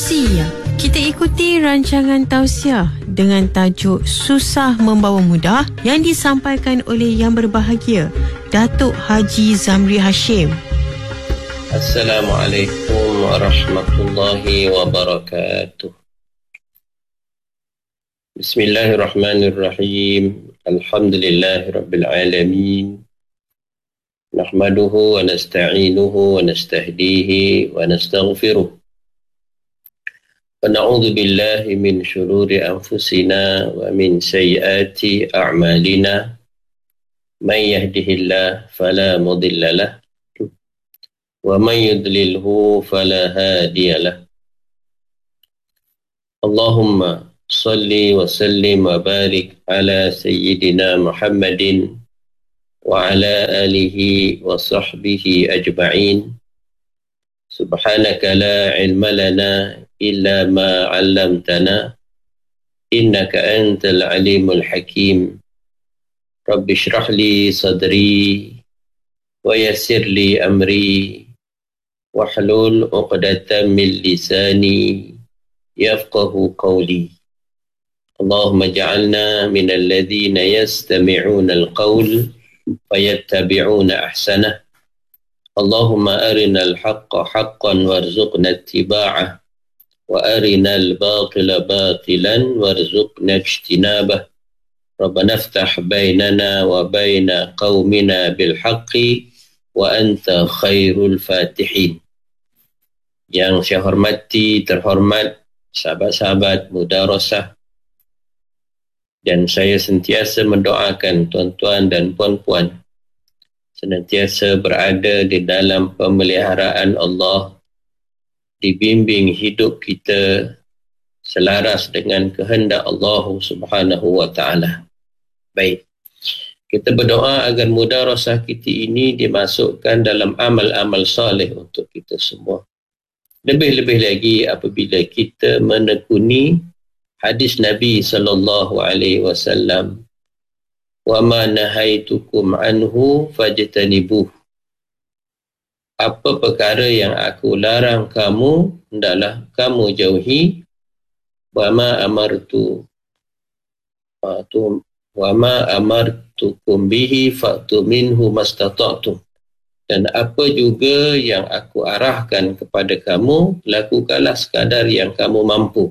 Tausiah. Kita ikuti rancangan tausiah dengan tajuk Susah Membawa Mudah yang disampaikan oleh Yang Berbahagia Datuk Haji Zamri Hashim. Assalamualaikum warahmatullahi wabarakatuh. Bismillahirrahmanirrahim. Alhamdulillahirabbil alamin. Nahmaduhu wa nasta'inuhu wa nastahdihi wa nastaghfiruh. Wa na'udzu billahi min shururi anfusina wa min sayyiati a'malina. May yahdihillahu fala mudilla lahu wa may yudlilhu fala hadiya lahu. Allahumma salli wa sallim wa barik ala sayyidina Muhammadin wa ala alihi wa sahbihi ajma'in. Subhanaka la ilma lana illa ma 'allamtana innaka antal alimul hakim. Rabbi shrah li sadri wa yassir li amri wahlul 'uqdatam min lisani yafqahu qawli. Allahumma ja'alna minal ladzina yastami'una al-qawl fayattabi'una ahsanah. Allahumma arinal haqqa haqqan warzuqna ittiba'ah wa arinal batila batilan warzuqna ijtinabah. Rabbana iftah bainana wa baina qaumina bil haqqi wa anta khairul fatihin. Yang saya hormati, terhormat sahabat-sahabat mudarasah, dan saya sentiasa mendoakan tuan-tuan dan puan-puan senantiasa berada di dalam pemeliharaan Allah, dibimbing hidup kita selaras dengan kehendak Allah Subhanahu wa taala. Baik. Kita berdoa agar mudarasah kita ini dimasukkan dalam amal-amal soleh untuk kita semua. Lebih-lebih lagi apabila kita menekuni hadis Nabi sallallahu alaihi wasallam, wa ma nahaitukum anhu fajtanibuh. Apa perkara yang aku larang kamu, hendaklah kamu jauhi. Wa ma amartukum bihi fa'tu minhu mastata'tum. Dan apa juga yang aku arahkan kepada kamu, lakukanlah sekadar yang kamu mampu.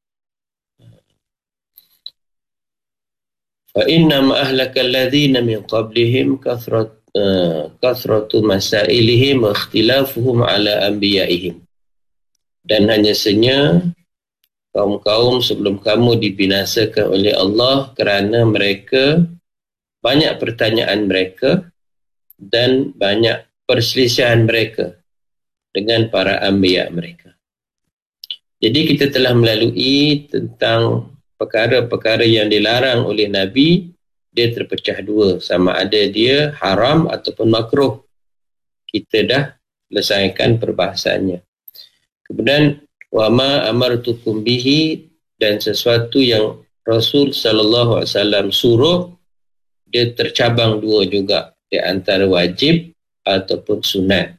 Fa inna ma ahlakal ladzina min qablihim kathratu masailihim wa ikhtilafuhum ala anbiya'ihim. Dan hanya saja kaum-kaum sebelum kamu dibinasakan oleh Allah kerana mereka banyak pertanyaan mereka dan banyak perselisihan mereka dengan para anbiya mereka. Jadi kita telah melalui tentang perkara-perkara yang dilarang oleh Nabi, dia terpecah dua, sama ada dia haram ataupun makruh. Kita dah selesaikan perbahasannya. Kemudian wa ma amartukum bihi, dan sesuatu yang Rasul sallallahu alaihi wasallam suruh, dia tercabang dua juga, di antara wajib ataupun sunat.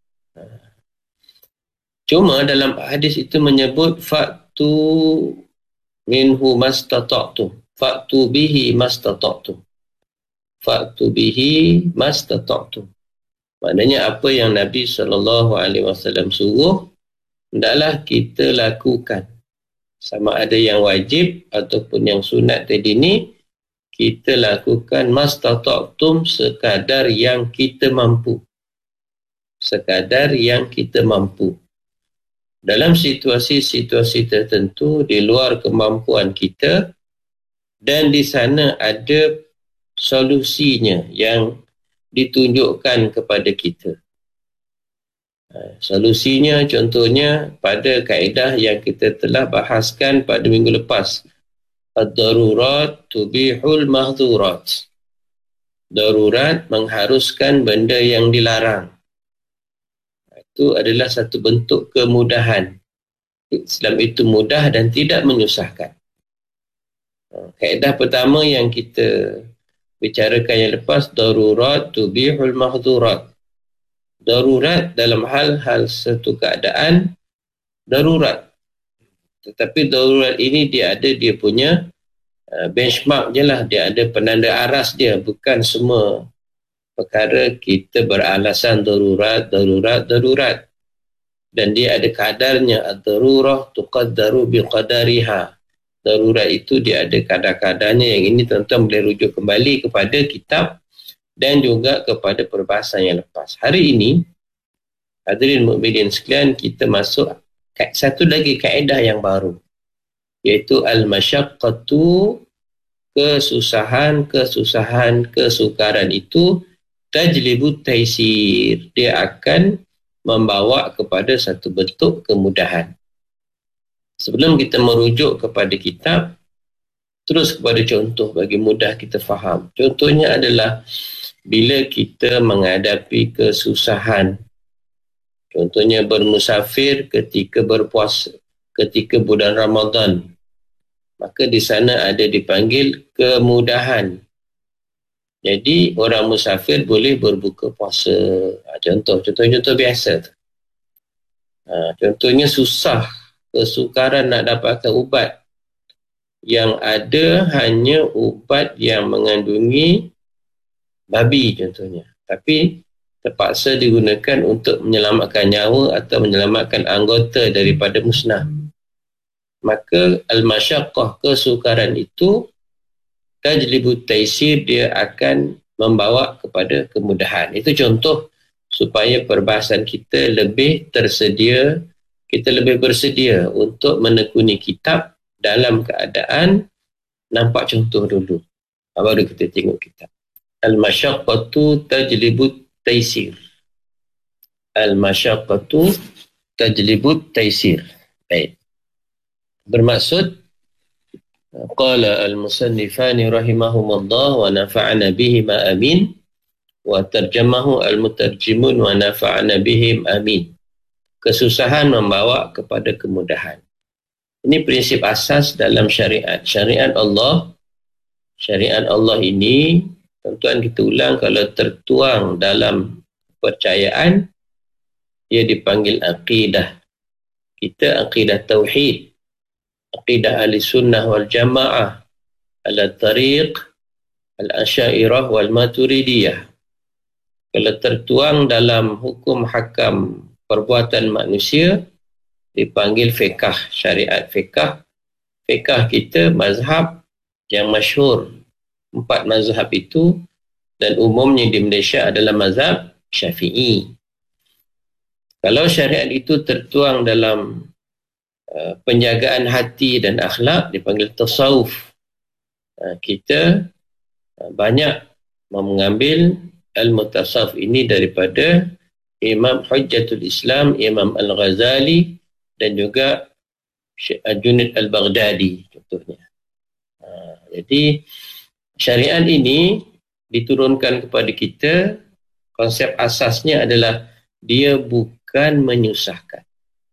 Cuma dalam hadis itu menyebut fa'tu minhu mastata'tum, fa'tu bihi mastata'tum, fa'tu bihi mastata'tum. Maknanya apa yang Nabi SAW suruh, hendaklah kita lakukan. Sama ada yang wajib ataupun yang sunat tadi ni, kita lakukan mastata'tum, sekadar yang kita mampu. Sekadar yang kita mampu. Dalam situasi-situasi tertentu di luar kemampuan kita, dan di sana ada solusinya yang ditunjukkan kepada kita. Solusinya contohnya pada kaedah yang kita telah bahaskan pada minggu lepas. Ad-darurat tubihul mahdhurat. Darurat mengharuskan benda yang dilarang. Itu adalah satu bentuk kemudahan. Islam itu mudah dan tidak menyusahkan. Kaedah pertama yang kita bicarakan yang lepas, darurat tubihul mahdhurat. Darurat dalam hal-hal satu keadaan darurat. Tetapi darurat ini dia ada dia punya benchmark je lah. Dia ada penanda aras dia. Bukan semua perkara kita beralasan darurat. Dan dia ada kadarnya. Ad-darurah tuqaddaru biqadariha. Darurat itu dia ada kadar-kadarnya. Yang ini tuan-tuan boleh rujuk kembali kepada kitab dan juga kepada perbahasan yang lepas. Hari ini, hadirin mukminin sekalian, kita masuk satu lagi kaedah yang baru, iaitu al-masyaqqatu, kesukaran itu tajlibut taisir, dia akan membawa kepada satu bentuk kemudahan. Sebelum kita merujuk kepada kitab, terus kepada contoh bagi mudah kita faham. Contohnya adalah bila kita menghadapi kesusahan, contohnya bermusafir ketika berpuasa, ketika bulan Ramadan, maka di sana ada dipanggil kemudahan. Jadi orang musafir boleh berbuka puasa. Contoh biasa. Contohnya susah, kesukaran nak dapatkan ubat. Yang ada hanya ubat yang mengandungi babi contohnya. Tapi terpaksa digunakan untuk menyelamatkan nyawa atau menyelamatkan anggota daripada musnah. Maka al-masyaqqah, kesukaran itu tajlibut taisir, dia akan membawa kepada kemudahan. Itu contoh supaya perbahasan kita lebih tersedia, kita lebih bersedia untuk menekuni kitab dalam keadaan nampak contoh dulu. Baru kita tengok kitab. Al-masyaqqatu tajlibut taisir. Al-masyaqqatu tajlibut taisir. Baik. Bermaksud qala al-musannifani rahimahumullah wa nafa'ana bihim amin, wa tarjamahu al-mutarjimun wa nafa'ana bihim amin. Kesusahan membawa kepada kemudahan. Ini prinsip asas dalam syariat. Syariat Allah ini, tuan-tuan kita ulang, kalau tertuang dalam kepercayaan, dia dipanggil aqidah. Kita aqidah tauhid, aqidah ahli sunnah wal jamaah, ala tariq al-asyairah wal maturidiyah. Kalau tertuang dalam hukum hakam perbuatan manusia, dipanggil fiqh, syariat fiqh. Fiqh kita mazhab yang masyhur, 4 mazhab itu, dan umumnya di Malaysia adalah mazhab Syafi'i. Kalau syariat itu tertuang dalam penjagaan hati dan akhlak, dipanggil tasawuf. Kita banyak mengambil al-mutasawuf ini daripada Imam Hujjatul Islam, Imam Al-Ghazali, dan juga Junaid Al-Baghdadi contohnya. Jadi syariat ini diturunkan kepada kita, konsep asasnya adalah dia bukan menyusahkan.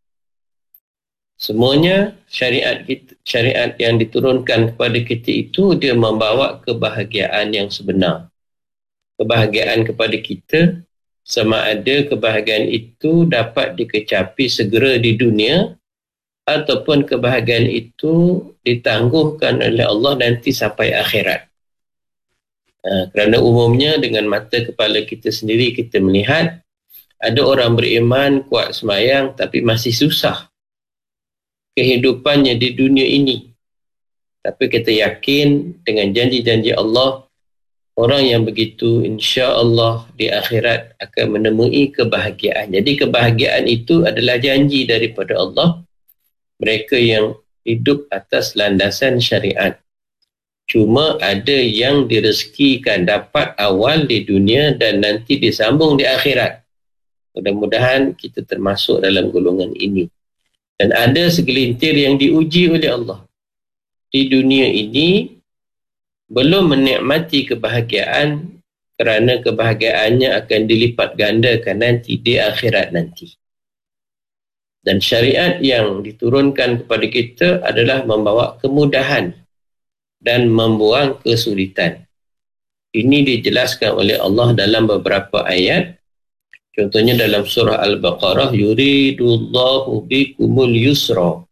Semuanya syariat yang diturunkan kepada kita itu dia membawa kebahagiaan yang sebenar. Kebahagiaan kepada kita, sama ada kebahagiaan itu dapat dikecapi segera di dunia ataupun kebahagiaan itu ditangguhkan oleh Allah nanti sampai akhirat. Kerana umumnya dengan mata kepala kita sendiri kita melihat ada orang beriman, kuat sembahyang tapi masih susah kehidupannya di dunia ini. Tapi kita yakin dengan janji-janji Allah, orang yang begitu insya-Allah di akhirat akan menemui kebahagiaan. Jadi kebahagiaan itu adalah janji daripada Allah. Mereka yang hidup atas landasan syariat. Cuma ada yang direzekikan dapat awal di dunia dan nanti disambung di akhirat. Mudah-mudahan kita termasuk dalam golongan ini. Dan ada segelintir yang diuji oleh Allah. Di dunia ini belum menikmati kebahagiaan kerana kebahagiaannya akan dilipat gandakan nanti di akhirat nanti. Dan syariat yang diturunkan kepada kita adalah membawa kemudahan dan membuang kesulitan. Ini dijelaskan oleh Allah dalam beberapa ayat. Contohnya dalam surah Al-Baqarah, yuridullahu bikumul yusra.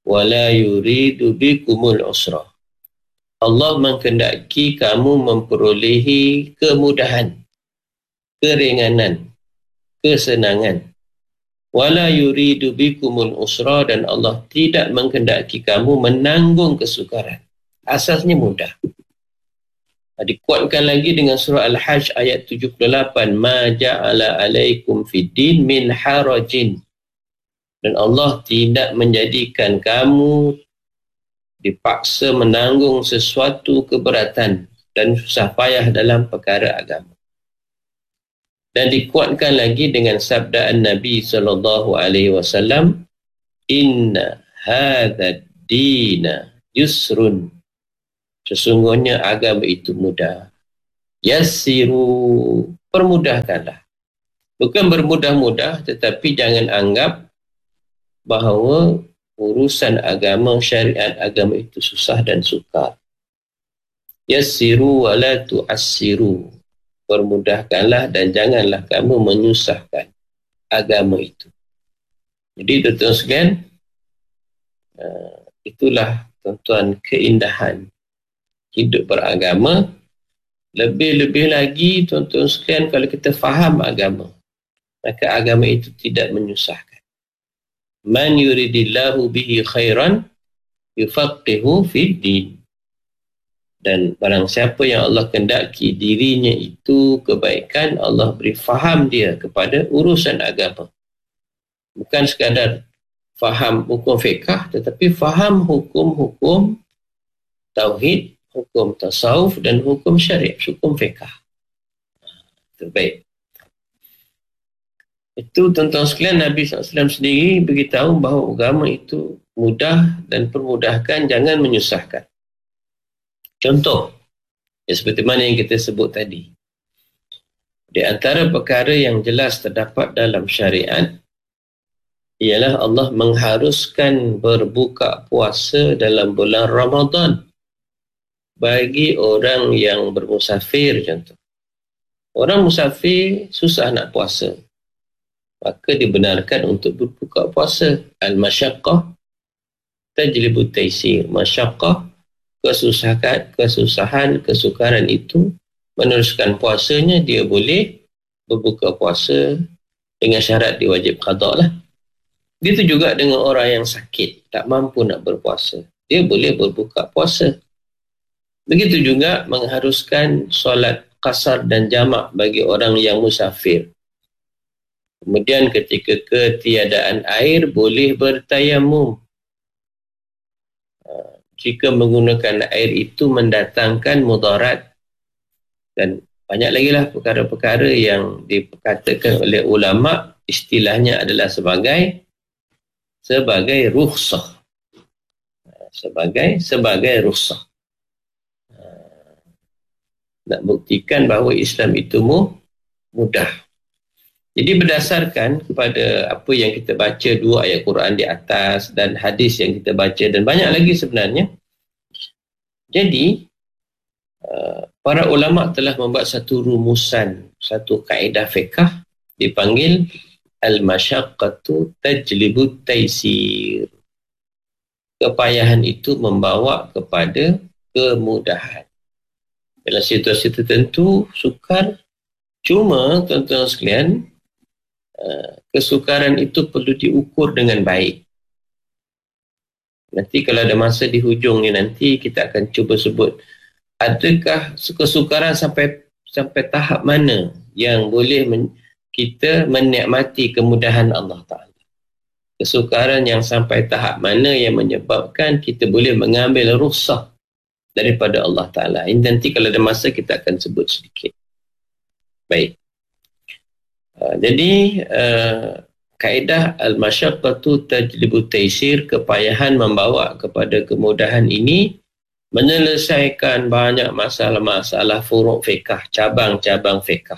wa la yuridu bikumul usra. Allah menghendaki kamu memperolehi kemudahan, keringanan, kesenangan. Wala yuridu bikumul usra, dan Allah tidak menghendaki kamu menanggung kesukaran. Asasnya mudah. Dikuatkan lagi dengan surah Al-Hajj ayat 78, ma ja'ala alaikum fid din min harajin. Dan Allah tidak menjadikan kamu dipaksa menanggung sesuatu keberatan dan susah payah dalam perkara agama. Dan dikuatkan lagi dengan sabdaan Nabi SAW, inna hadha dina yusrun. Sesungguhnya agama itu mudah. Yassiru, permudahkanlah. Bukan bermudah-mudah, tetapi jangan anggap bahawa urusan agama, syariat agama itu susah dan sukar. Yassiru wa la tu'assiru. Permudahkanlah dan janganlah kamu menyusahkan agama itu. Jadi tuan-tuan sekalian, itulah tuan-tuan keindahan hidup beragama. Lebih-lebih lagi tuan-tuan sekalian, kalau kita faham agama, maka agama itu tidak menyusahkan. Man yuridillahu bihi khairan yufaqihu fid din. Dan barang siapa yang Allah kehendaki dirinya itu kebaikan, Allah beri faham dia kepada urusan agama. Bukan sekadar faham hukum fiqh, tetapi faham hukum-hukum tauhid, hukum tasawuf dan hukum syariat, hukum fiqh. Terbaik. Itu tuan-tuan sekalian, Nabi SAW sendiri beritahu bahawa agama itu mudah dan permudahkan, jangan menyusahkan. Contoh, seperti mana yang kita sebut tadi. Di antara perkara yang jelas terdapat dalam syariat ialah Allah mengharuskan berbuka puasa dalam bulan Ramadan bagi orang yang bermusafir. Contoh, orang musafir susah nak puasa, maka dibenarkan untuk berbuka puasa. Al-masyaqqah tajlibu taysir. Masyaqqah, kesusahan, kesukaran itu meneruskan puasanya, dia boleh berbuka puasa dengan syarat dia wajib qada lah. Begitu juga dengan orang yang sakit, tak mampu nak berpuasa, dia boleh berbuka puasa. Begitu juga mengharuskan solat qasar dan jamak bagi orang yang musafir. Kemudian ketika ketiadaan air, boleh bertayamum jika menggunakan air itu mendatangkan mudarat. Dan banyak lagi lah perkara-perkara yang dikatakan oleh ulama, istilahnya adalah sebagai rukhsah. Sebagai rukhsah. Nak buktikan bahawa Islam itu mudah. Jadi berdasarkan kepada apa yang kita baca, 2 ayat Quran di atas dan hadis yang kita baca dan banyak lagi sebenarnya. Jadi para ulama telah membuat satu rumusan, satu kaedah fiqh dipanggil al-masyaqqatu tajlibu taysir. Kepayahan itu membawa kepada kemudahan. Dalam situasi tertentu sukar, cuma tuan-tuan sekalian, kesukaran itu perlu diukur dengan baik. Nanti kalau ada masa di hujung ni, nanti kita akan cuba sebut adakah kesukaran sampai tahap mana yang boleh kita menikmati kemudahan Allah Ta'ala. Kesukaran yang sampai tahap mana yang menyebabkan kita boleh mengambil rukhsah daripada Allah Ta'ala. Ini nanti kalau ada masa kita akan sebut sedikit. Baik. Jadi kaedah al-masyaqqatu tajlibu taysir, kepayahan membawa kepada kemudahan ini menyelesaikan banyak masalah-masalah furu' fiqh, cabang-cabang fiqh.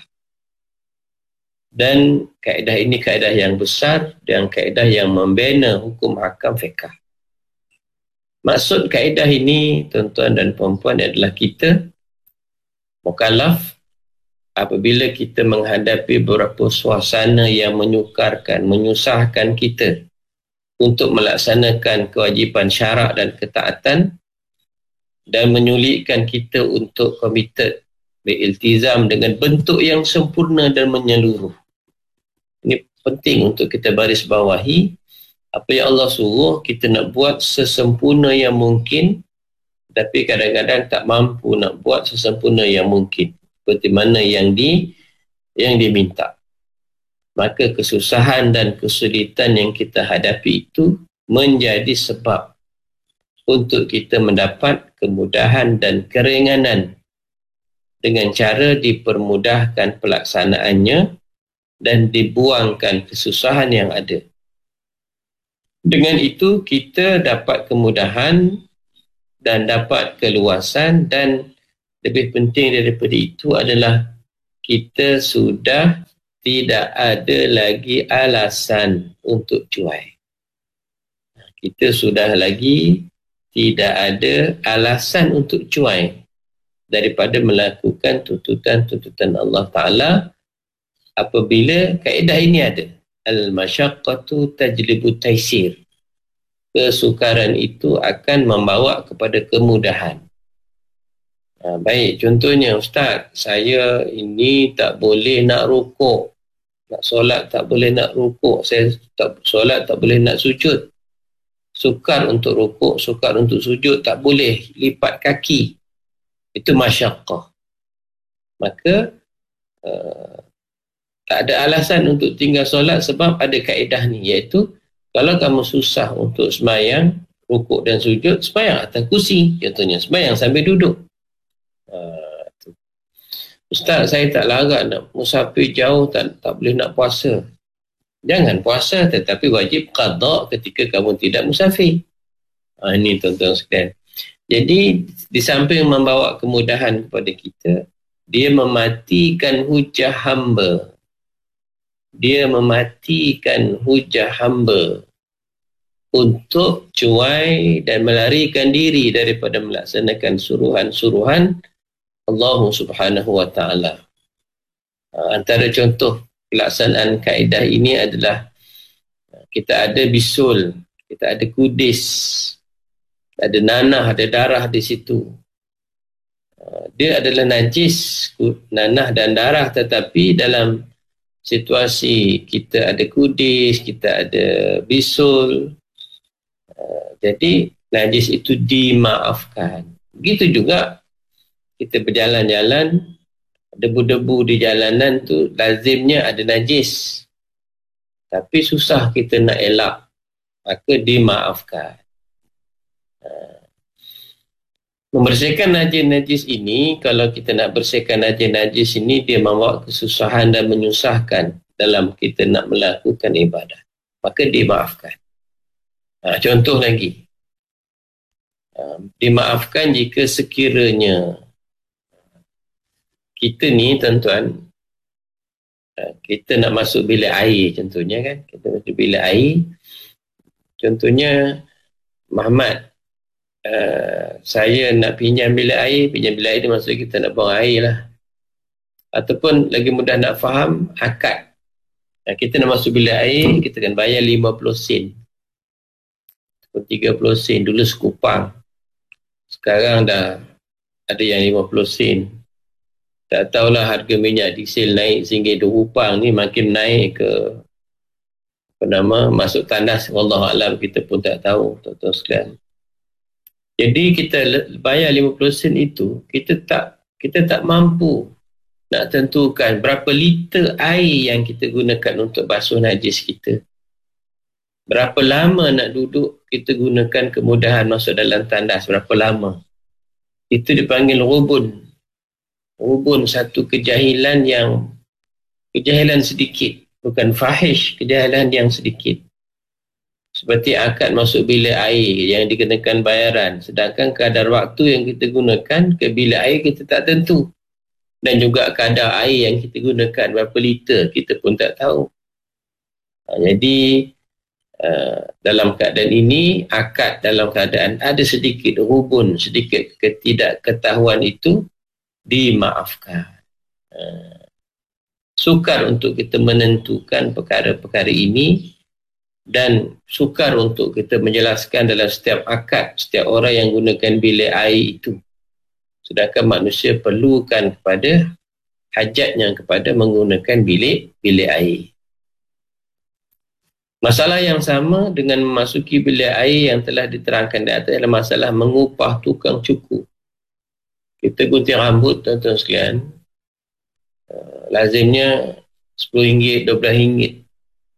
Dan kaedah ini kaedah yang besar dan kaedah yang membina hukum hakam fiqh. Maksud kaedah ini, tuan-tuan dan puan-puan, adalah kita mukallaf apabila kita menghadapi beberapa suasana yang menyukarkan, menyusahkan kita. untuk melaksanakan kewajipan syarak dan ketaatan dan menyulitkan kita untuk committed, beriltizam dengan bentuk yang sempurna dan menyeluruh. Ini penting untuk kita baris bawahi. Apa yang Allah suruh, kita nak buat sesempurna yang mungkin, tapi kadang-kadang tak mampu nak buat sesempurna yang mungkin seperti mana yang diminta. Maka kesusahan dan kesulitan yang kita hadapi itu menjadi sebab untuk kita mendapat kemudahan dan keringanan dengan cara dipermudahkan pelaksanaannya dan dibuangkan kesusahan yang ada. Dengan itu kita dapat kemudahan dan dapat keluasan, dan lebih penting daripada itu adalah kita sudah tidak ada lagi alasan untuk cuai. Kita sudah lagi tidak ada alasan untuk cuai daripada melakukan tuntutan-tuntutan Allah Ta'ala apabila kaedah ini ada. Al-masyaqqatu tajlibu taisir. Kesukaran itu akan membawa kepada kemudahan. Baik, contohnya Ustaz, saya ini tak boleh nak rukuk. Nak solat tak boleh nak rukuk. Saya tak solat tak boleh nak sujud. Sukar untuk rukuk, sukar untuk sujud, tak boleh lipat kaki. Itu masyaqqah. Maka tak ada alasan untuk tinggal solat sebab ada kaedah ni, iaitu kalau kamu susah untuk sembahyang, rukuk dan sujud, sembahyang atas kursi. Contohnya, sembahyang sambil duduk. Ustaz, saya tak larat nak musafir jauh, tak boleh nak puasa. Jangan puasa, tetapi wajib qada ketika kamu tidak musafir. Ini tuan-tuan sekalian. Jadi, di samping membawa kemudahan kepada kita, dia mematikan hujah hamba. Dia mematikan hujah hamba untuk cuai dan melarikan diri daripada melaksanakan suruhan-suruhan Allah Subhanahu wa Ta'ala. Antara contoh pelaksanaan kaedah ini adalah kita ada bisul, kita ada kudis, ada nanah, ada darah di situ. Dia adalah najis, nanah dan darah, tetapi dalam situasi kita ada kudis, kita ada bisul, jadi najis itu dimaafkan. Begitu juga kita berjalan-jalan, debu-debu di jalanan tu lazimnya ada najis, tapi susah kita nak elak, maka dimaafkan. Membersihkan najis-najis ini, kalau kita nak bersihkan najis-najis ini, dia membawa kesusahan dan menyusahkan dalam kita nak melakukan ibadah, maka dimaafkan. Contoh lagi, dimaafkan jika sekiranya kita ni tuan-tuan, kita nak masuk bilik air contohnya kan, kita masuk bilik air, contohnya Muhammad, saya nak pinjam bilik air dia maksud kita nak buang air lah. Ataupun lagi mudah nak faham, akad. Kita nak masuk bilik air, kita akan bayar 50 sen. 30 sen, dulu sekupang. Sekarang dah ada yang 50 sen. Tak tahulah harga minyak diesel naik sehingga 2 rupang ni makin naik ke masuk tandas. Wallahualam, kita pun tak tahu, tuan-tuan sekalian. Jadi kita bayar 50 sen itu, kita tak mampu nak tentukan berapa liter air yang kita gunakan untuk basuh najis kita. Berapa lama nak duduk kita gunakan kemudahan masuk dalam tandas, berapa lama. Itu dipanggil rubun. Rubun, satu kejahilan sedikit, bukan fahish, kejahilan yang sedikit. Seperti akad masuk bilik air yang dikenakan bayaran, sedangkan kadar waktu yang kita gunakan ke bilik air kita tak tentu, dan juga kadar air yang kita gunakan berapa liter kita pun tak tahu. Jadi dalam keadaan ini, akad dalam keadaan ada sedikit hubun, sedikit ketidakketahuan itu dimaafkan. Sukar untuk kita menentukan perkara-perkara ini dan sukar untuk kita menjelaskan dalam setiap akad setiap orang yang gunakan bilik air itu. Sedangkan manusia perlukan kepada hajatnya kepada menggunakan bilik air. Masalah yang sama dengan memasuki bilik air yang telah diterangkan di atas adalah masalah mengupah tukang cukur. Kita gunting rambut, tuan-tuan sekalian, lazimnya RM10, RM12.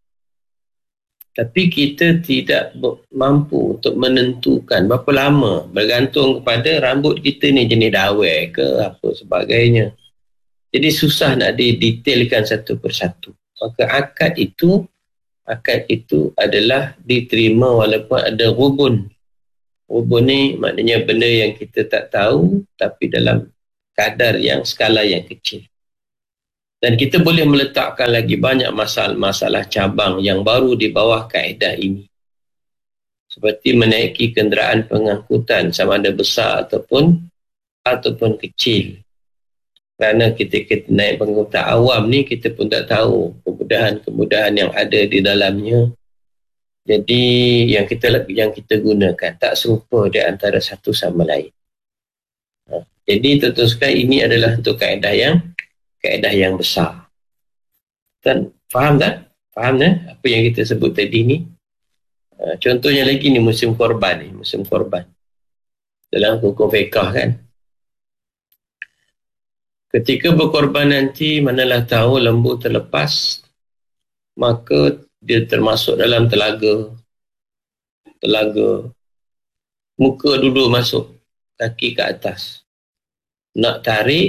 Tapi kita tidak mampu untuk menentukan berapa lama, bergantung kepada rambut kita ni jenis dawai ke apa sebagainya. Jadi susah nak didetailkan satu persatu. Maka akad itu adalah diterima walaupun ada rubun. Rubun ni maknanya benda yang kita tak tahu tapi dalam kadar yang skala yang kecil. Dan kita boleh meletakkan lagi banyak masalah cabang yang baru di bawah kaedah ini. Seperti menaiki kenderaan pengangkutan sama ada besar ataupun kecil. Kerana kita naik pengangkutan awam ni, kita pun tak tahu kemudahan-kemudahan yang ada di dalamnya. Jadi yang kita gunakan tak serupa di antara satu sama lain. Jadi tentu ini adalah untuk kaedah yang besar. Dan faham tak? Faham tak apa yang kita sebut tadi ni? Contohnya lagi ni musim korban. Dalam hukum fiqah kan. Ketika berkorban nanti, manalah tahu lembu terlepas, maka dia termasuk dalam telaga. Muka dulu masuk, kaki ke atas. Nak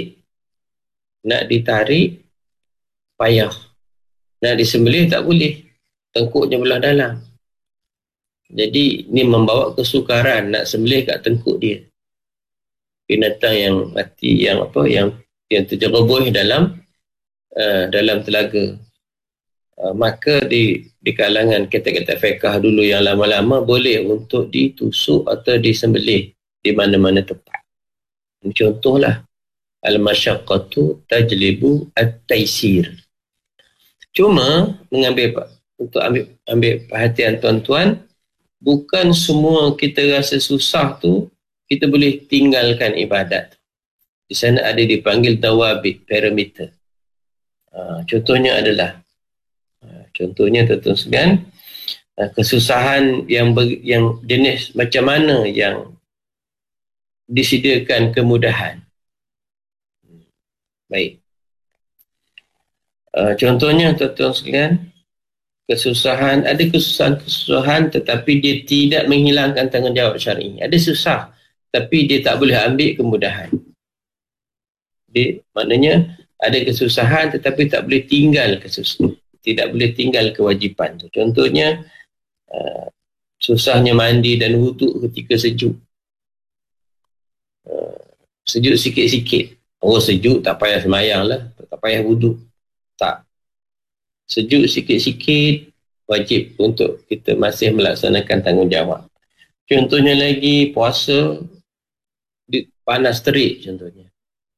ditarik, payah. Nak disembelih tak boleh. Tengkuknya belah dalam. Jadi, ini membawa kesukaran nak sembelih kat tengkuk dia. Binatang yang mati, yang terjerubuh dalam telaga. Maka di kalangan kata-kata fiqh dulu yang lama-lama boleh untuk ditusuk atau disembelih di mana-mana tempat. Contohlah. Al-masyaqqatu tajlibu at-taisir. Cuma untuk ambil perhatian tuan-tuan, bukan semua kita rasa susah tu kita boleh tinggalkan ibadat. Di sana ada dipanggil dawabit, parameter. Contohnya tuan-tuan sekalian, kesusahan yang jenis macam mana yang disediakan kemudahan. Baik. Contohnya tuan-tuan sekalian, ada kesusahan tetapi dia tidak menghilangkan tanggungjawab syar'i. Ada susah tapi dia tak boleh ambil kemudahan. Maknanya ada kesusahan tetapi tak boleh tinggal tidak boleh tinggal kewajipan tu. Contohnya susahnya mandi dan wuduk ketika sejuk. Sejuk sikit-sikit. Sejuk tak payah semayang lah, tak payah wuduk. Tak. Sejuk sikit-sikit wajib untuk kita masih melaksanakan tanggungjawab. Contohnya lagi puasa panas terik contohnya.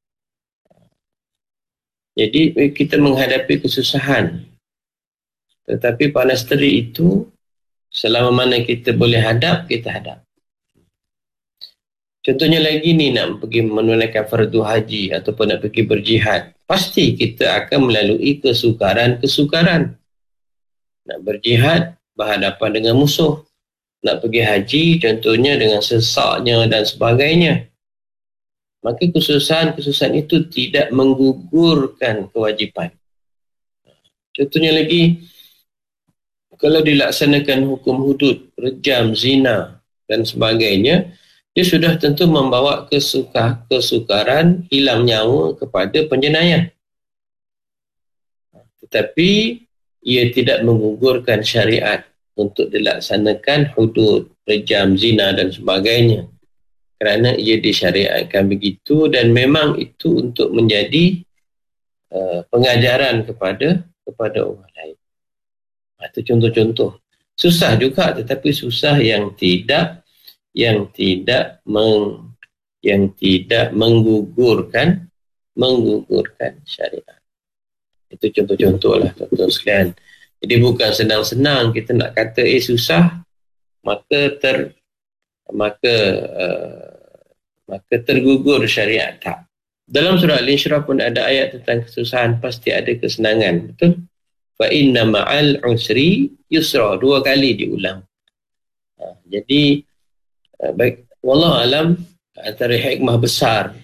Jadi kita menghadapi kesusahan. Tetapi panas terik itu selama mana kita boleh hadap, kita hadap. Contohnya lagi ni nak pergi menunaikan fardu haji ataupun nak pergi berjihad. Pasti kita akan melalui kesukaran. Nak berjihad berhadapan dengan musuh. Nak pergi haji contohnya dengan sesaknya dan sebagainya. Maka kesusahan itu tidak menggugurkan kewajipan. Contohnya lagi, kalau dilaksanakan hukum hudud, rejam, zina dan sebagainya, dia sudah tentu membawa kesukaran, hilang nyawa kepada penjenayah. Tetapi ia tidak menggugurkan syariat untuk dilaksanakan hudud, rejam, zina dan sebagainya. Kerana ia disyariatkan begitu dan memang itu untuk menjadi pengajaran kepada orang lain. Itu contoh-contoh. Susah juga tetapi susah yang tidak menggugurkan syariat. Itu contoh-contoh lah tuan-tuan sekalian. Jadi bukan senang-senang kita nak kata susah, maka tergugur syariat. Tak. Dalam surah Al-Insyirah pun ada ayat tentang kesusahan, pasti ada kesenangan. Betul? Fa inna ma'al usri yusra. 2 kali diulang. Jadi baik, wallahu alam, antara hikmah besar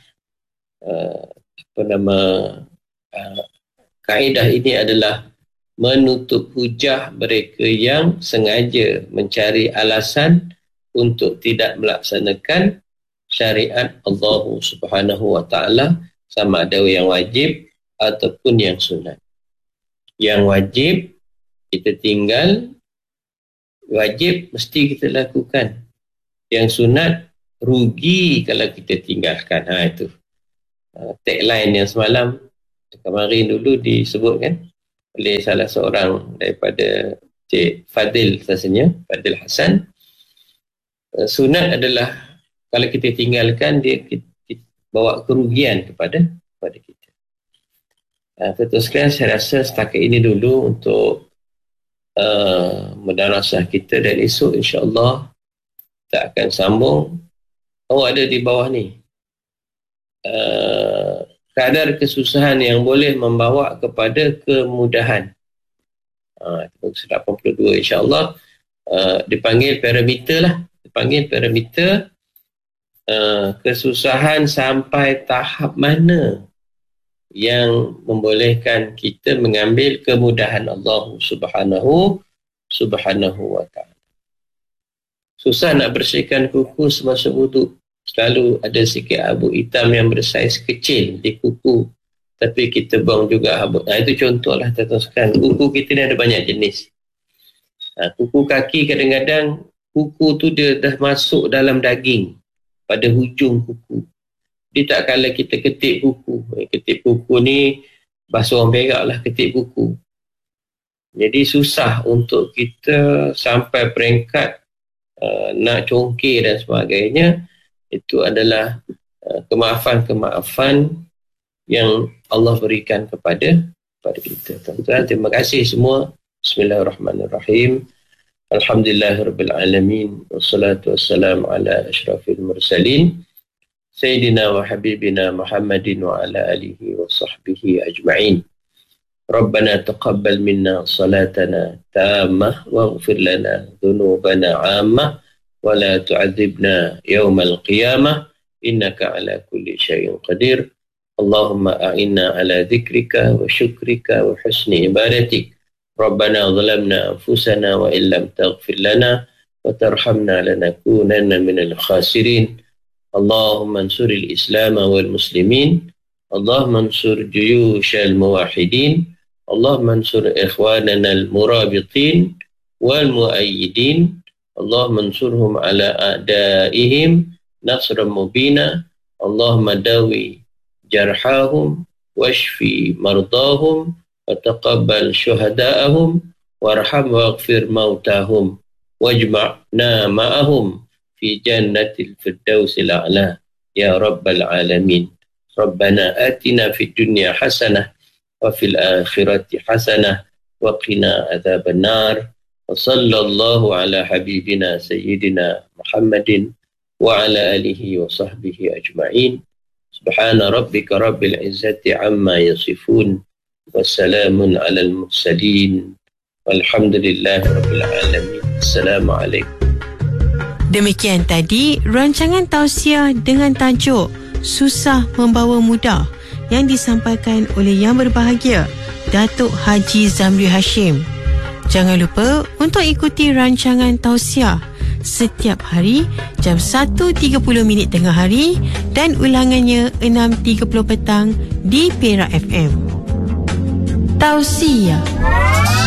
kaedah ini adalah menutup hujah mereka yang sengaja mencari alasan untuk tidak melaksanakan syariat Allah Subhanahu wa ta'ala, sama ada yang wajib ataupun yang sunat. Yang wajib kita tinggal, wajib mesti kita lakukan. Yang sunat rugi kalau kita tinggalkan. Itu tagline yang kemarin dulu disebutkan oleh salah seorang daripada Cik Fadil, rasanya Fadil Hasan. Sunat adalah kalau kita tinggalkan, dia bawa kerugian kepada kita. Teruskan, saya rasa setakat ini dulu untuk mudarasah kita, dan esok insya-Allah kita akan sambung. Ada di bawah ni kadar kesusahan yang boleh membawa kepada kemudahan. 82 insya-Allah dipanggil parameter lah. Dipanggil parameter kesusahan sampai tahap mana yang membolehkan kita mengambil kemudahan Allah Subhanahu wa ta'ala. Susah nak bersihkan kuku semasa wuduk. Selalu ada sikit abu hitam yang bersaiz kecil di kuku, tapi kita buang juga abu. Itu contohlah, teruskan. Kuku kita ni ada banyak jenis. Kuku kaki, kadang-kadang kuku tu dia dah masuk dalam daging pada hujung kuku. Dia tak kala kita ketip kuku. Ketip kuku ni bahasa orang Perak lah, ketip kuku. Jadi susah untuk kita sampai peringkat nak congkir dan sebagainya. Itu adalah kemaafan yang Allah berikan kepada kita. Tuan-tuan, terima kasih semua. Bismillahirrahmanirrahim. Alhamdulillahirabbil alamin, wassalatu wassalamu ala asyrafil mursalin sayyidina wa habibina Muhammadin wa ala alihi wa sahbihi ajma'in. Rabbana taqabbal minna salatana tammah waghfir lana dhunubana 'ammah wa la tu'adzibna yawmal qiyamah innaka ala kulli syai'in qadir. Allahumma a'inna ala dzikrika wa syukrika wa husni ibadatik. Rabbana zalamna anfusana wa illam taghfir lana wa tarhamna lanakunanna minal khasirin. Allahumma ansuril Islam wal muslimin. Allahumma ansur juyushal muwahhidin. Allahumma ansur ikhwanana al murabitin wal muayyidin. Allahumma ansurhum ala a'daihim nasran mubina. Allahumma dawi jarhahum washfi mardahum wa taqabbal syuhada'ahum warham waghfir mautahum wajma'na ma'ahum fi jannatil firdausil a'la ya rabbal alamin. Rabbana atina fid dunya hasanah wa fil akhirati hasanah wa qina adzaban nar. Wa sallallahu ala habibina sayyidina Muhammadin wa ala alihi wa sahbihi ajma'in. Subhana rabbika rabbil izzati amma yasifun. Wassalamun alal mursalin. Walhamdulillahi rabbil alamin. Assalamualaikum. Demikian tadi rancangan tausiah dengan tajuk Susah Membawa Mudah yang disampaikan oleh Yang Berbahagia Datuk Haji Zamri Hashim. Jangan lupa untuk ikuti rancangan tausiah setiap hari jam 1.30 tengah hari dan ulangannya 6.30 petang di Perak FM. Tausiah.